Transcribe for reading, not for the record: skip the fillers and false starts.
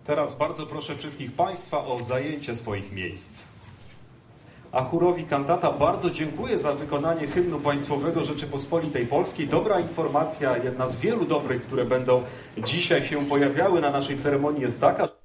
Teraz bardzo proszę wszystkich Państwa o zajęcie swoich miejsc. A chórowi kantata bardzo dziękuję za wykonanie hymnu państwowego Rzeczypospolitej Polskiej. Dobra informacja, jedna z wielu dobrych, które będą dzisiaj się pojawiały na naszej ceremonii, jest taka,